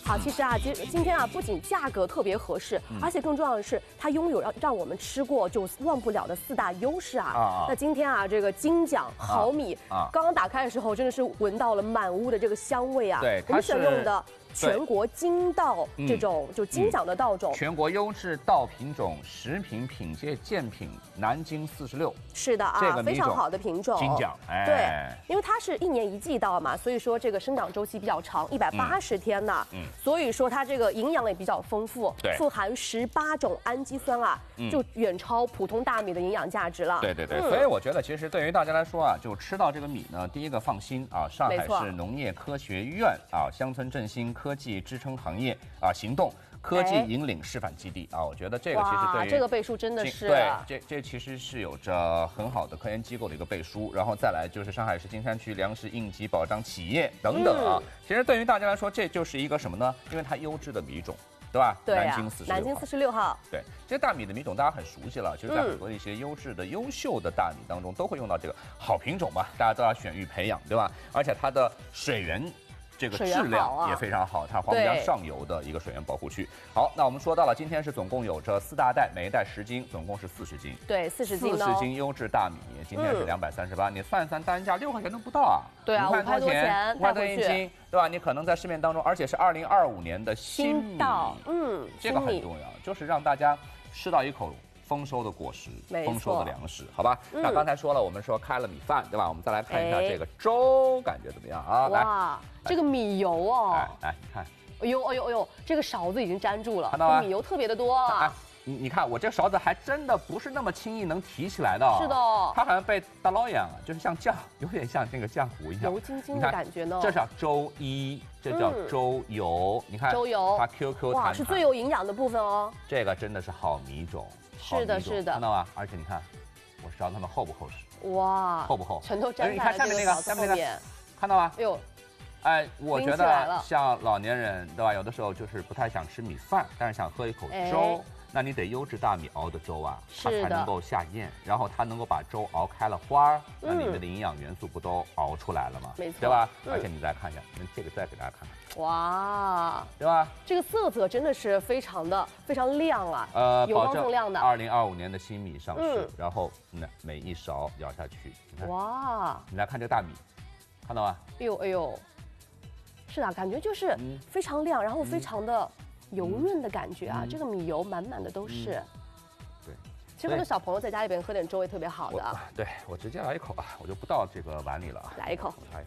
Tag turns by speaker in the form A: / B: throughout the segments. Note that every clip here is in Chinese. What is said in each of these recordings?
A: 好，其实啊，今天啊，不仅价格特别合适，而且更重要的是，它拥有让我们吃过就忘不了的4大优势啊。那今天啊，这个金奖好米刚刚打开的时候，真的是闻到了满屋的这个香味啊。
B: 对，
A: 我们选用的。全国金稻这种就金奖的稻种，
B: 全国优质稻品种10品品阶鉴品南京46，
A: 是的啊，这个非常好的品种，
B: 金奖。哎，
A: 对，因为它是1年1季稻嘛，所以说这个生长周期比较长，180天呢，所以说它这个营养也比较丰富，富含18种氨基酸啊，就远超普通大米的营养价值了。
B: 对，所以我觉得其实对于大家来说啊，就吃到这个米呢，第一个放心啊，上海市农业科学院啊，乡村振兴科技支撑行业啊行动科技引领示范基地啊，我觉得这个其实对于
A: 这个背书真的是
B: 对，这其实是有着很好的科研机构的一个背书，然后再来就是上海市金山区粮食应急保障企业等等啊，其实对于大家来说，这就是一个什么呢？因为它优质的米种。对吧？
A: 对
B: 啊，
A: 南京46号。
B: 对，这些大米的米种大家很熟悉了，就是在很多的一些优质的、优秀的大米当中都会用到这个好品种嘛，大家都要选育培养，对吧？而且它的水源这个质量也非常好，它黄浦江上游的一个水源保护区。好，那我们说到了，今天是总共有着4大袋，每一袋10斤，总共是40斤。
A: 对，40斤
B: ，40斤优质大米，今天是238，你算一算单价6块钱都不到啊。
A: 对啊，5块多钱，5
B: 块多1斤，对吧？你可能在市面当中，而且是2025年的新米，这个很重要，就是让大家吃到一口丰收的果实，丰收的粮食，好吧？那刚才说了，我们说开了米饭，对吧？我们再来看一下这个粥，感觉怎么样啊？
A: 哇，这个米油哦，
B: 来，你看，
A: 哎呦，这个勺子已经粘住了，
B: 看到吗？
A: 米油特别的多啊。
B: 你看我这勺子还真的不是那么轻易能提起来的，
A: 是的，
B: 它好像被打捞一样啊，就是像酱，有点像那个浆糊一样，
A: 油晶晶的感觉呢。
B: 这叫粥衣，这叫粥油，你看
A: 粥油，
B: 它 QQ 弹，
A: 哇，是最有营养的部分哦。
B: 这个真的是好米种，
A: 是的，
B: 看到吗？而且你看，我勺它们厚不厚实？
A: 哇，
B: 厚不厚？
A: 全都粘在
B: 你看下面那个，看到吗？
A: 哎呦。
B: 哎，我觉得像老年人，对吧？有的时候就是不太想吃米饭，但是想喝一口粥，那你得优质大米熬的粥啊，它才能够下咽，然后它能够把粥熬开了花儿，那里面的营养元素不都熬出来了吗？
A: 没错，
B: 对吧？而且你再看一下，这个再给大家看看，
A: 哇，
B: 对吧？
A: 这个色泽真的是非常亮啊，油光锃亮的。
B: 2025年的新米上市，然后每一勺舀下去，你看，
A: 哇，
B: 你来看这个大米，看到吗？
A: 哎呦。是啊，感觉就是非常亮，然后非常的油润的感觉啊，这个米油满满的都是。
B: 对，
A: 其实很多小朋友在家里边喝点粥也特别好的。
B: 对，我直接来一口啊，我就不倒这个碗里了。
A: 来一口。
B: 来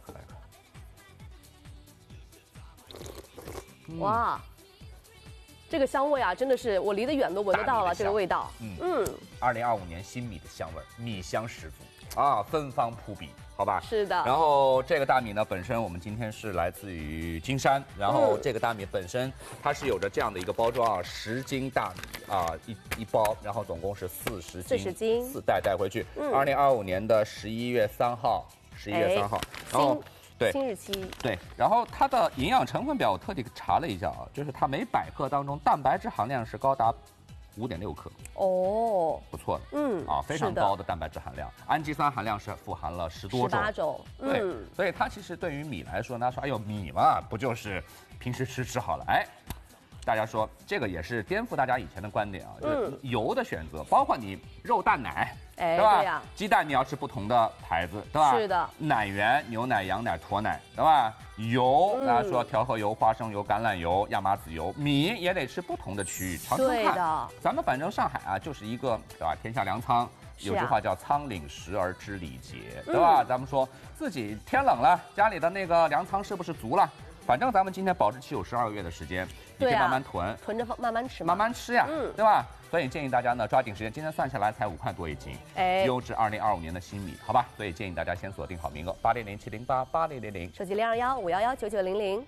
B: 一口。
A: 哇，这个香味啊，真的是我离得远都闻得到了这个味道。
B: 2025年新米的香味，米香十足啊，芬芳扑鼻。好吧，
A: 是的。
B: 然后这个大米呢，本身我们今天是来自于金山，然后这个大米本身它是有着这样的一个包装啊，10斤大米啊，一包，然后总共是40斤，4袋带回去。2025年的11月3号，然后对
A: 新日期
B: 对，然后它的营养成分表我特地查了一下啊，就是它每100克当中蛋白质含量是高达5.6克
A: 哦，
B: 不错的，非常高的蛋白质含量，氨基酸含量是富含了18种，对，所以它其实对于米来说呢，说哎呦米嘛，不就是平时吃好了，哎，大家说这个也是颠覆大家以前的观点啊，就是油的选择，包括你肉蛋奶，对吧？
A: 对呀，
B: 鸡蛋你要吃不同的牌子，对吧？
A: 是的，
B: 奶源牛奶、羊奶、驼奶，对吧？油，大家说调和油、花生油、橄榄油、亚麻籽油，米也得吃不同的区域，尝尝看。
A: 对的，
B: 咱们反正上海啊，就是一个对吧？天下粮仓，有句话叫仓廪实而知礼节，对吧？咱们说自己天冷了，家里的那个粮仓是不是足了？反正咱们今天保质期有12个月的时间，你可以慢慢
A: 囤着放，慢慢吃嘛，
B: 慢慢吃呀，对吧？所以建议大家呢抓紧时间，今天算下来才5块多1斤，优质2025年的新米，好吧？所以建议大家先锁定好名额，800-708-8000，
A: 手机021-511-9900。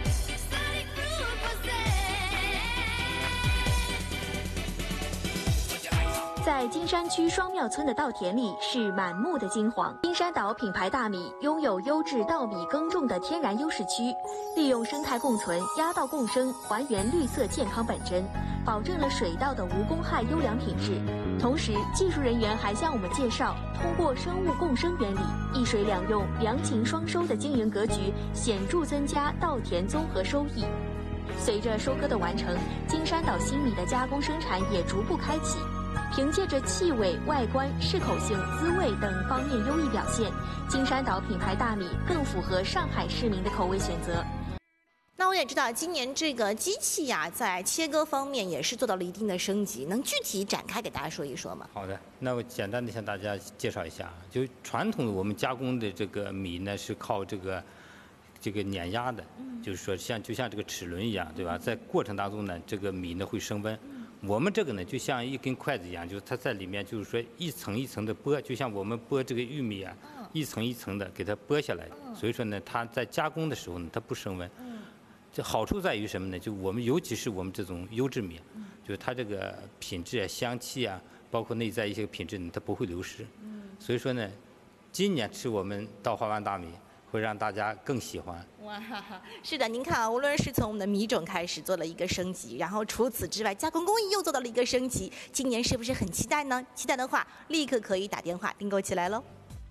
C: 在金山区双庙村的稻田里是满目的金黄。金山岛品牌大米拥有优质稻米耕种的天然优势区，利用生态共存、压稻共生，还原绿色健康本真，保证了水稻的无公害优良品质。同时，技术人员还向我们介绍，通过生物共生原理，一水两用、良禽双收的经营格局，显著增加稻田综合收益。 随着收割的完成，金山岛新米的加工生产也逐步开启。凭借着气味、外观、适口性、滋味等方面优异表现，金山岛品牌大米更符合上海市民的口味选择。
D: 那我也知道，今年这个机器呀，在切割方面也是做到了一定的升级，能具体展开给大家说一说吗？
E: 好的，那我简单的向大家介绍一下，就传统的我们加工的这个米呢，是靠这个碾压的，就是说就像这个齿轮一样，对吧？在过程当中呢，这个米呢会升温。我们这个呢，就像一根筷子一样，就是它在里面，就是说一层一层的剥，就像我们剥这个玉米啊，一层一层的给它剥下来。所以说呢，它在加工的时候呢，它不升温。这好处在于什么呢？就我们尤其是我们这种优质米，就是它这个品质啊、香气啊，包括内在一些品质呢，它不会流失。所以说呢，今年吃我们稻花湾大米，会让大家更喜欢。
D: 哇，是的，您看啊，无论是从我们的米种开始做了一个升级，然后除此之外，加工工艺又做到了一个升级，今年是不是很期待呢？期待的话，立刻可以打电话订购起来喽。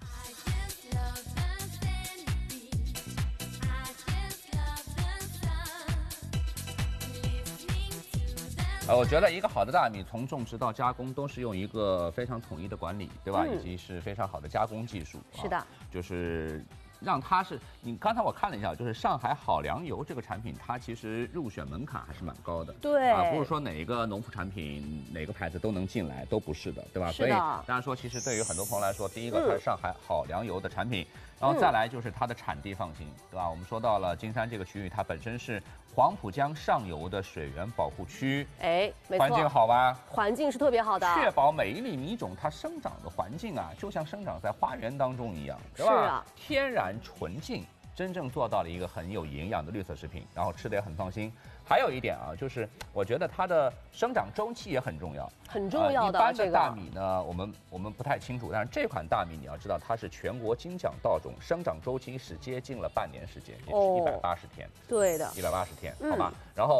B: 我觉得一个好的大米，从种植到加工，都是用一个非常统一的管理，对吧？以及是非常好的加工技术。
A: 是的，
B: 就是让它是你刚才我看了一下，就是上海好粮油这个产品，它其实入选门槛还是蛮高的。
A: 对
B: 啊，不是说哪一个农副产品哪个牌子都能进来，都不是的，对吧？
A: 是的。
B: 所以当然说，其实对于很多朋友来说，第一个它是上海好粮油的产品，然后再来就是它的产地放心，对吧？我们说到了金山这个区域，它本身是黄浦江上游的水源保护区，
A: 哎，没错，
B: 环境好吧？
A: 环境是特别好的，
B: 确保每一粒米种它生长的环境啊，就像生长在花园当中一样，对吧？
A: 是啊，
B: 天然纯净，真正做到了一个很有营养的绿色食品，然后吃的也很放心。还有一点啊，就是我觉得它的生长周期也很重要，
A: 很重要的。
B: 一般的大米呢，我们不太清楚，但是这款大米你要知道，它是全国金奖稻种，生长周期是接近了半年时间，也是180天。
A: 对的
B: ，180天，好吧。然后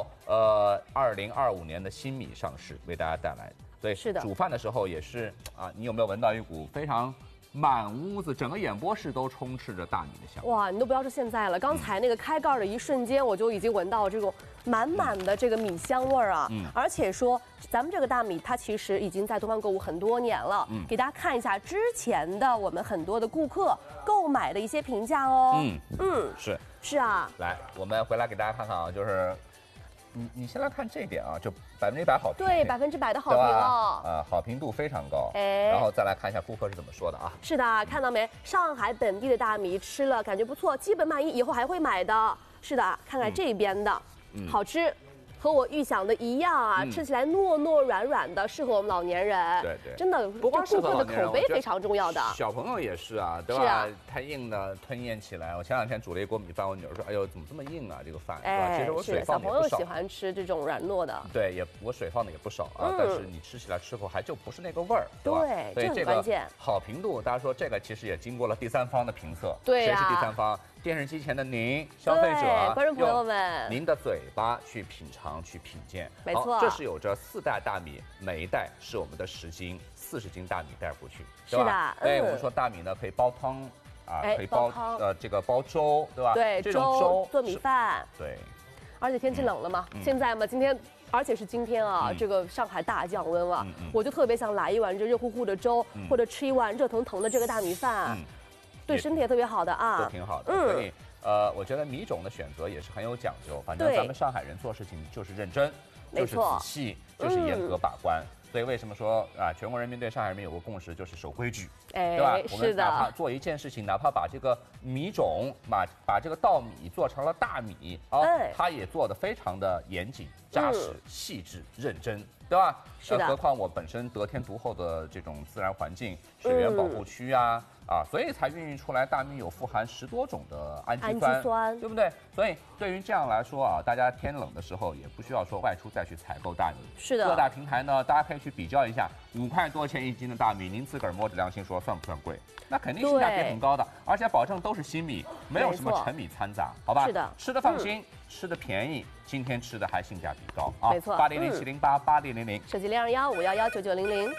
B: 2025年的新米上市，为大家带来，所以
A: 是的，
B: 煮饭的时候也是啊，你有没有闻到一股非常满屋子整个演播室都充斥着大米的香味？
A: 哇，你都不要说现在了，刚才那个开盖的一瞬间，我就已经闻到这种满满的这个米香味儿啊！而且说咱们这个大米，它其实已经在东方购物很多年了。给大家看一下之前的我们很多的顾客购买的一些评价哦。是啊。
B: 来，我们回来给大家看看啊，就是你先来看这一点啊，就100%好评。
A: 对，100%的好评了。
B: 好评度非常高。然后再来看一下顾客是怎么说的啊？
A: 是的，看到没？上海本地的大米吃了感觉不错，基本满意，以后还会买的。是的，看看这边的，好吃。和我预想的一样啊，吃起来糯糯软软的，适合我们老年人。
B: 对对，
A: 真的，
B: 不光适合
A: 顾客的口碑非常重要的。
B: 小朋友也是啊，对吧？是啊，太硬的吞咽起来。我前2天煮了一锅米饭，我女儿说：“哎呦，怎么这么硬啊？这个饭。”对吧？其实我水放的也不少。
A: 小朋友喜欢吃这种软糯的。
B: 对，我水放的也不少啊，但是你吃起来吃后还就不是那个味儿，对吧？
A: 对，这个关键。
B: 好评度，大家说这个其实也经过了第三方的评测。
A: 对呀。
B: 谁是第三方？电视机前的您，消费者，
A: 观众朋友们，
B: 您的嘴巴去品尝、去品鉴。
A: 没错，
B: 这是有着4袋大米，每一袋是我们的10斤、40斤大米带过去，对吧？
A: 是的。
B: 我们说大米呢可以煲汤啊，可以煲这个煲粥，对吧？
A: 对，
B: 这种粥
A: 做米饭。
B: 对。
A: 而且天气冷了嘛，现在嘛，今天。而且是今天啊，这个上海大降温了，我就特别想来一碗这热乎乎的粥，或者吃一碗热腾腾的这个大米饭，对身体也特别好的啊，
B: 都挺好的。所以我觉得米种的选择也是很有讲究，反正咱们上海人做事情就是认真，就是仔细，就是严格把关。所以为什么说啊，全国人民对上海人民有个共识，就是守规矩，对吧？我们哪怕做一件事情，哪怕把这个米种把这个稻米做成了大米啊，它也做得非常的严谨、扎实、细致、认真，对吧？
A: 是的。
B: 何况我本身得天独厚的这种自然环境、水源保护区啊。所以才孕育出来大米有富含10多种的氨基酸，对不对？所以对于这样来说啊，大家天冷的时候也不需要说外出再去采购大米。
A: 是的，
B: 各大平台呢，大家可以去比较一下，5块多钱1斤的大米，您自个儿摸着良心说算不算贵？那肯定性价比很高的，而且保证都是新米，没有什么陈米掺杂，好吧？
A: 是的，
B: 吃的放心，吃的便宜，今天吃的还性价比高啊！
A: 没错
B: ，800-708-8000，
A: 手机021-511-9900。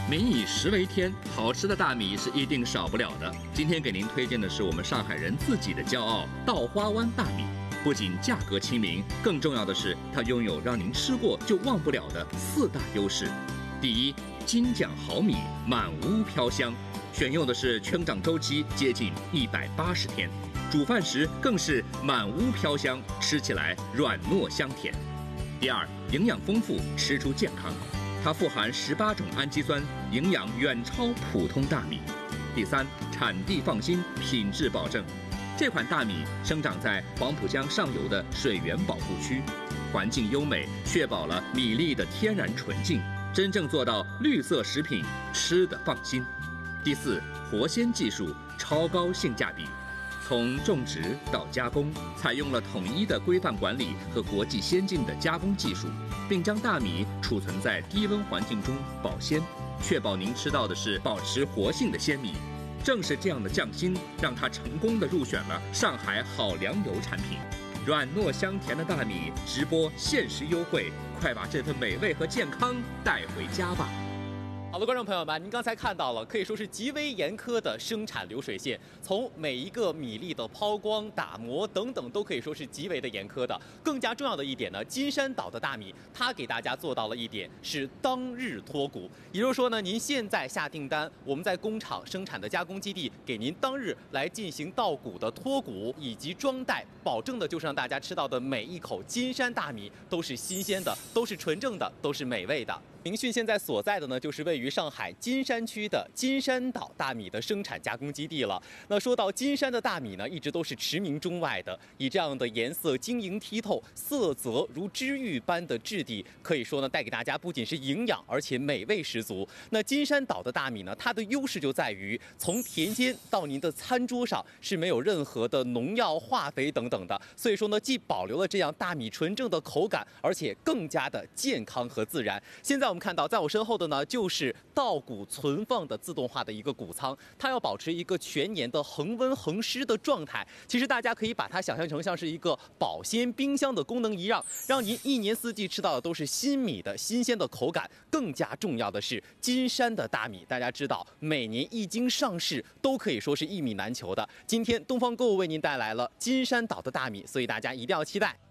B: 民以食为天，好吃的大米是一定少不了的。今天给您推荐的是我们上海人自己的骄傲——稻花湾大米。不仅价格亲民，更重要的是它拥有让您吃过就忘不了的4大优势。第一，金奖好米，满屋飘香，选用的是圈长周期接近180天，煮饭时更是满屋飘香，吃起来软糯香甜。第二，营养丰富，吃出健康。它富含18种氨基酸，营养远超普通大米。第三，产地放心，品质保证。这款大米生长在黄浦江上游的水源保护区，环境优美，确保了米粒的天然纯净，真正做到绿色食品，吃得放心。第四，活鲜技术，超高性价比。从种植到加工，采用了统一的规范管理和国际先进的加工技术，并将大米储存在低温环境中保鲜，确保您吃到的是保持活性的鲜米。正是这样的匠心，让它成功地入选了上海好粮油产品。软糯香甜的大米，直播限时优惠，快把这份美味和健康带回家吧！
F: 好的，观众朋友们，您刚才看到了，可以说是极为严苛的生产流水线，从每一个米粒的抛光、打磨等等，都可以说是极为的严苛的。更加重要的一点呢，金山岛的大米，它给大家做到了一点是当日脱谷，也就是说呢，您现在下订单，我们在工厂生产的加工基地给您当日来进行稻谷的脱谷以及装袋，保证的就是让大家吃到的每一口金山大米都是新鲜的，都是纯正的，都是美味的。明讯现在所在的呢，就是位于上海金山区的金山岛大米的生产加工基地了。那说到金山的大米呢，一直都是驰名中外的，以这样的颜色晶莹剔透、色泽如知玉般的质地，可以说呢，带给大家不仅是营养，而且美味十足。那金山岛的大米呢，它的优势就在于从田间到您的餐桌上是没有任何的农药、化肥等等的，所以说呢，既保留了这样大米纯正的口感，而且更加的健康和自然。现在我们看到，在我身后的呢，就是稻谷存放的自动化的一个谷仓，它要保持一个全年的恒温恒湿的状态。其实大家可以把它想象成像是一个保鲜冰箱的功能一样，让您一年四季吃到的都是新米的新鲜的口感。更加重要的是，金山的大米，大家知道每年一经上市都可以说是一米难求的。今天东方购物为您带来了金山岛的大米，所以大家一定要期待。